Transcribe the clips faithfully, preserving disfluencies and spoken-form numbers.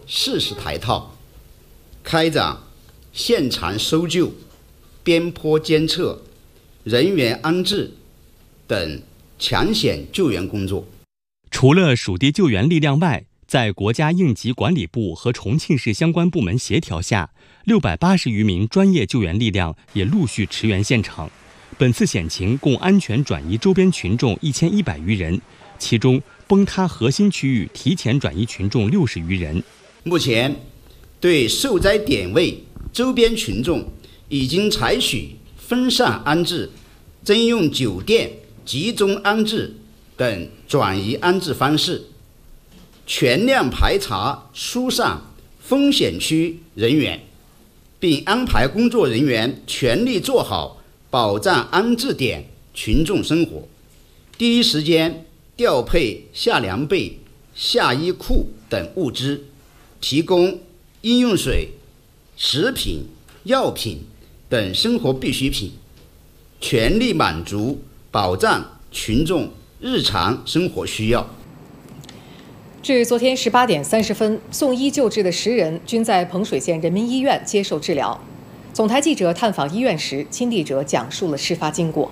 四十台套，开展现场搜救、边坡监测、人员安置等抢险救援工作。 除了属地救援力量外，在国家应急管理部和重庆市相关部门协调下，六百八十余名专业救援力量也陆续驰援现场。本次险情共安全转移周边群众一千一百余人，其中崩塌核心区域提前转移群众六十余人。 目前，对受灾点位周边群众已经采取分散安置、征用酒店集中安置等转移安置方式，全量排查疏散风险区人员，并安排工作人员全力做好保障安置点群众生活，第一时间调配夏凉被、夏衣裤等物资，提供饮用水、食品、药品等生活必需品，全力满足保障群众日常生活需要。 至昨天十八点三十分，送医救治的十人均在彭水县人民医院接受治疗。总台记者探访医院时，亲历者讲述了事发经过。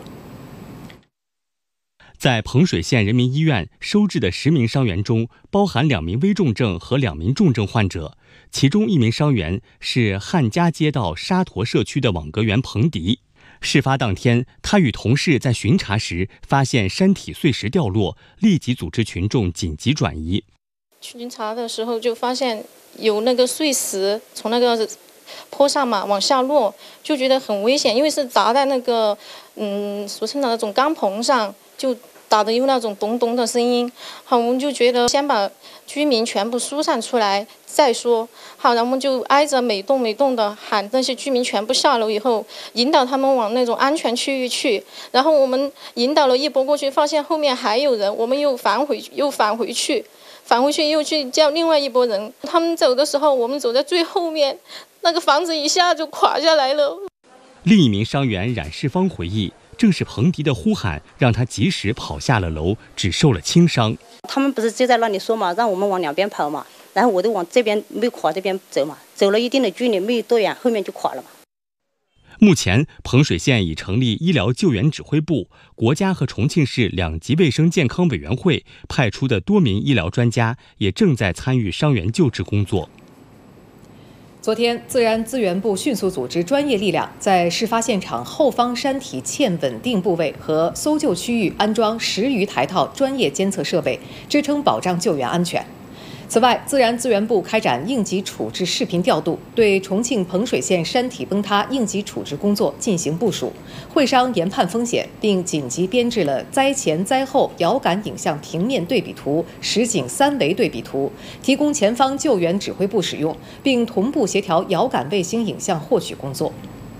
在彭水县人民医院收治的十名伤员中，包含两名危重症和两名重症患者，其中一名伤员是汉家街道沙坨社区的网格员彭迪。事发当天，他与同事在巡查时发现山体碎石掉落，立即组织群众紧急转移。 巡查的时候就发现有那个碎石从那个坡上嘛往下落，就觉得很危险，因为是砸在那个嗯俗称的那种钢棚上，就打的有那种咚咚的声音。好，我们就觉得先把居民全部疏散出来再说。好，然后我们就挨着每栋每栋的喊那些居民全部下楼以后，引导他们往那种安全区域去。然后我们引导了一波过去，发现后面还有人，我们又返回又返回去。返回去又去叫另外一拨人，他们走的时候，我们走在最后面，那个房子一下就垮下来了。 另一名伤员冉世芳回忆，正是彭迪的呼喊让他及时跑下了楼，只受了轻伤。 他们不是就在那里说嘛，让我们往两边跑嘛，然后我就往这边没有垮这边走嘛，走了一定的距离没有多远，后面就垮了嘛。 目前，彭水县已成立医疗救援指挥部，国家和重庆市两级卫生健康委员会派出的多名医疗专家也正在参与伤员救治工作。 昨天，自然资源部迅速组织专业力量，在事发现场后方山体堑稳定部位和搜救区域安装十余台套专业监测设备，支撑保障救援安全。此外，自然资源部开展应急处置视频调度，对重庆彭水县山体崩塌应急处置工作进行部署，会商研判风险，并紧急编制了灾前灾后遥感影像平面对比图、实景三维对比图，提供前方救援指挥部使用，并同步协调遥感卫星影像获取工作。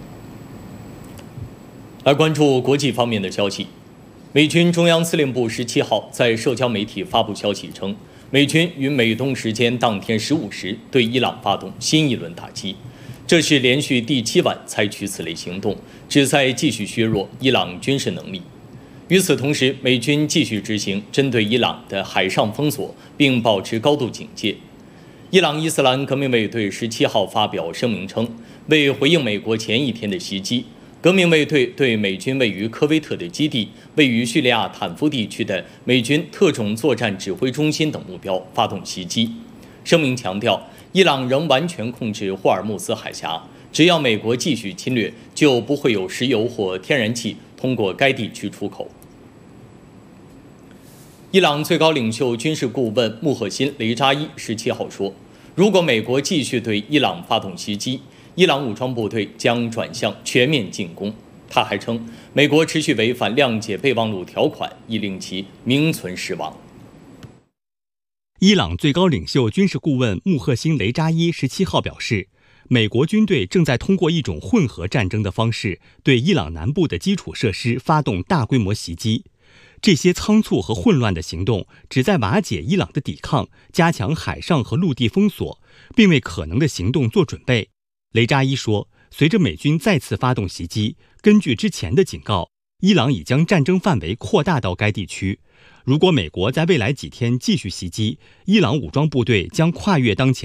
来关注国际方面的消息，美军中央司令部十七号在社交媒体发布消息称，美军于美东时间当天十五时对伊朗发动新一轮打击，这是连续第七晚采取此类行动，旨在继续削弱伊朗军事能力。与此同时，美军继续执行针对伊朗的海上封锁，并保持高度警戒。伊朗伊斯兰革命卫队十七号发表声明称，为回应美国前一天的袭击，革命卫队对美军位于科威特的基地、位于叙利亚坦夫地区的美军特种作战指挥中心等目标发动袭击。声明强调，伊朗仍完全控制霍尔木兹海峡，只要美国继续侵略，就不会有石油或天然气通过该地区出口。伊朗最高领袖军事顾问穆赫辛·雷扎伊十七号说，如果美国继续对伊朗发动袭击，伊朗武装部队将转向全面进攻。他还称，美国持续违反谅解备忘录条款，已令其名存实亡。 伊朗最高领袖军事顾问穆赫辛·雷扎伊十七号表示，美国军队正在通过一种混合战争的方式，对伊朗南部的基础设施发动大规模袭击。这些仓促和混乱的行动旨在瓦解伊朗的抵抗，加强海上和陆地封锁，并为可能的行动做准备。雷扎伊说，随着美军再次发动袭击，根据之前的警告，伊朗已将战争范围扩大到该地区。如果美国在未来几天继续袭击，伊朗武装部队将跨越当前